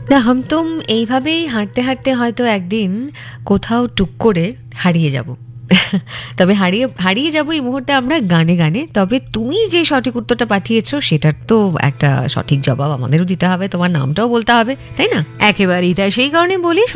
না হাম তুম এইভাবেই হাঁটতে হাঁটতে হয়তো একদিন কোথাও টুক করে হারিয়ে যাব। তবে হারিয়ে যাব এই মুহূর্তে আমরা গানে গানে। তবে তুমি যে সঠিক উত্তরটা পাঠিয়েছো সেটার তো একটা সঠিক জবাব আমাদেরও দিতে হবে, তোমার নামটাও বলতে হবে, তাই না? একেবারেই তাই, সেই কারণে বলি